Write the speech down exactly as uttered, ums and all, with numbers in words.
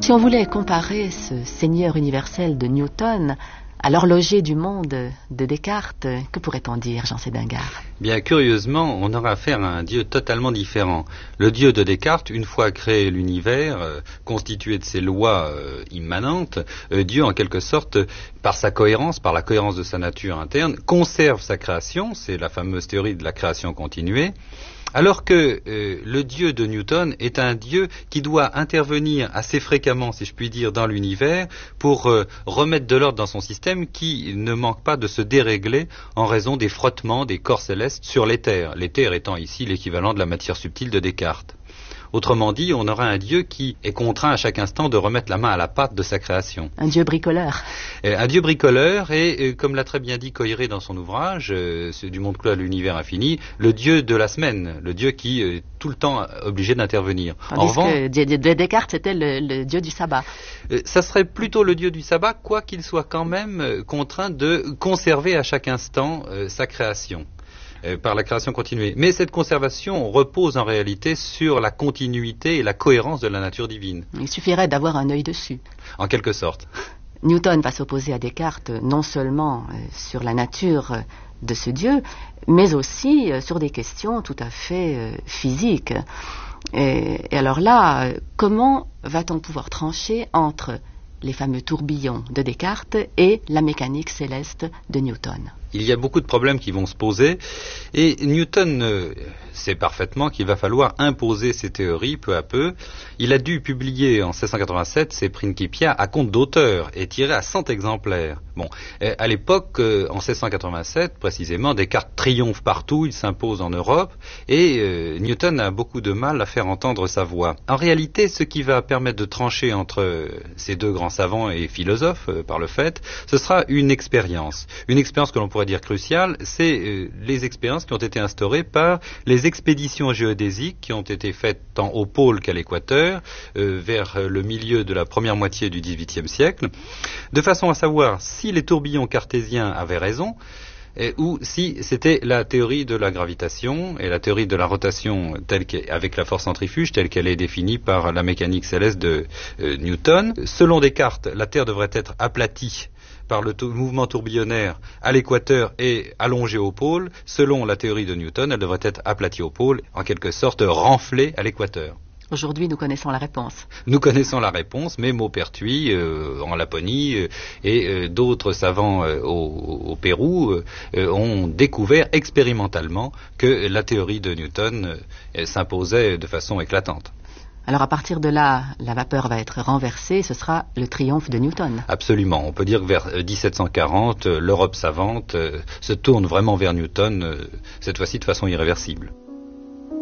Si on voulait comparer ce Seigneur universel de Newton à l'horloger du monde de Descartes, que pourrait-on dire, Jean Sédingard? Bien, curieusement, on aura affaire à un Dieu totalement différent. Le Dieu de Descartes, une fois créé l'univers, euh, constitué de ses lois euh, immanentes, euh, Dieu, en quelque sorte, par sa cohérence, par la cohérence de sa nature interne, conserve sa création, c'est la fameuse théorie de la création continuée, alors que euh, le Dieu de Newton est un Dieu qui doit intervenir assez fréquemment, si je puis dire, dans l'univers pour euh, remettre de l'ordre dans son système qui ne manque pas de se dérégler en raison des frottements des corps célestes sur l'éther, l'éther étant ici l'équivalent de la matière subtile de Descartes. Autrement dit, on aura un Dieu qui est contraint à chaque instant de remettre la main à la pâte de sa création. Un Dieu bricoleur. Euh, un Dieu bricoleur et, euh, comme l'a très bien dit Coiré dans son ouvrage, euh, du monde clos à l'univers infini, le Dieu de la semaine, le Dieu qui est euh, tout le temps obligé d'intervenir. Tandis en revanche, que de, de Descartes, c'était le, le Dieu du sabbat. Euh, ça serait plutôt le Dieu du sabbat, quoiqu'il soit quand même euh, contraint de conserver à chaque instant euh, sa création. Par la création continuée. Mais cette conservation repose en réalité sur la continuité et la cohérence de la nature divine. Il suffirait d'avoir un œil dessus. En quelque sorte. Newton va s'opposer à Descartes non seulement euh, sur la nature de ce Dieu, mais aussi euh, sur des questions tout à fait euh, physiques. Et, et alors là, euh, comment va-t-on pouvoir trancher entre les fameux tourbillons de Descartes et la mécanique céleste de Newton? Il y a beaucoup de problèmes qui vont se poser et Newton euh, sait parfaitement qu'il va falloir imposer ses théories peu à peu. Il a dû publier en seize cent quatre-vingt-sept ses Principia à compte d'auteur et tiré à cent exemplaires. Bon, euh, à l'époque, euh, en seize cent quatre-vingt-sept précisément, Descartes triomphe partout, il s'impose en Europe et euh, Newton a beaucoup de mal à faire entendre sa voix. En réalité, ce qui va permettre de trancher entre ces deux grands savants et philosophes, euh, par le fait, ce sera une expérience. Une expérience que l'on pourrait dire cruciale, c'est euh, les expériences qui ont été instaurées par les expéditions géodésiques qui ont été faites tant au pôle qu'à l'équateur, euh, vers le milieu de la première moitié du dix-huitième siècle, de façon à savoir si les tourbillons cartésiens avaient raison, Et, ou si c'était la théorie de la gravitation et la théorie de la rotation telle avec la force centrifuge telle qu'elle est définie par la mécanique céleste de euh, Newton. Selon Descartes, la Terre devrait être aplatie par le to- mouvement tourbillonnaire à l'équateur et allongée au pôle. Selon la théorie de Newton, elle devrait être aplatie au pôle, en quelque sorte renflée à l'équateur. Aujourd'hui, nous connaissons la réponse. Nous connaissons la réponse, mais Maupertuis, euh, en Laponie, euh, et euh, d'autres savants euh, au, au Pérou euh, ont découvert expérimentalement que la théorie de Newton euh, s'imposait de façon éclatante. Alors à partir de là, la vapeur va être renversée, ce sera le triomphe de Newton. Absolument. On peut dire que vers dix-sept cent quarante, l'Europe savante se tourne vraiment vers Newton, cette fois-ci de façon irréversible.